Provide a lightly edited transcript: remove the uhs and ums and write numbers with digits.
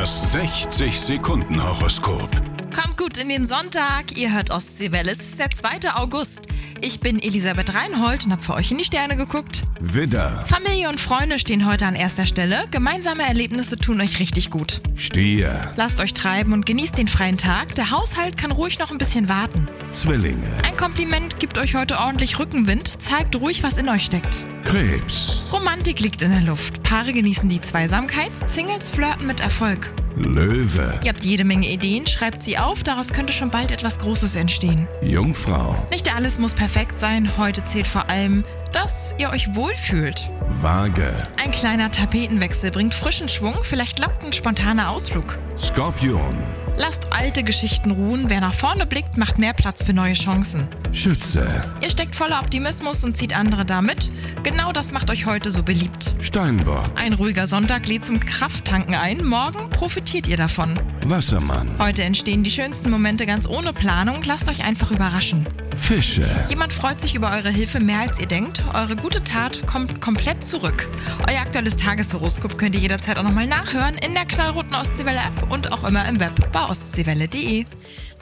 Das 60-Sekunden-Horoskop. Kommt gut in den Sonntag, ihr hört Ostseewelle, es ist der 2. August. Ich bin Elisabeth Reinhold und habe für euch in die Sterne geguckt. Widder, Familie und Freunde stehen heute an erster Stelle, gemeinsame Erlebnisse tun euch richtig gut. Stier, Lasst euch treiben und genießt den freien Tag, der Haushalt kann ruhig noch ein bisschen warten. Zwillinge, Ein Kompliment gibt euch heute ordentlich Rückenwind, zeigt ruhig, was in euch steckt. Krebs, Romantik liegt in der Luft, Paare genießen die Zweisamkeit, Singles flirten mit Erfolg. Löwe, Ihr habt jede Menge Ideen, schreibt sie auf, daraus könnte schon bald etwas Großes entstehen. Jungfrau, Nicht alles muss perfekt sein, heute zählt vor allem, dass ihr euch wohlfühlt. Waage, Ein kleiner Tapetenwechsel bringt frischen Schwung, vielleicht lockt ein spontaner Ausflug. Skorpion, Lasst alte Geschichten ruhen, wer nach vorne blickt, macht mehr Platz für neue Chancen. Schütze, Ihr steckt voller Optimismus und zieht andere damit. Genau das macht euch heute so beliebt. Steinbock, Ein ruhiger Sonntag lädt zum Krafttanken ein, morgen profitiert ihr davon. Wassermann, Heute entstehen die schönsten Momente ganz ohne Planung, lasst euch einfach überraschen. Fische, Jemand freut sich über eure Hilfe mehr als ihr denkt, eure gute Tat kommt komplett zurück. Euer aktuelles Tageshoroskop könnt ihr jederzeit auch nochmal nachhören in der knallroten Ostseewelle-App und auch immer im Web bei ostseewelle.de.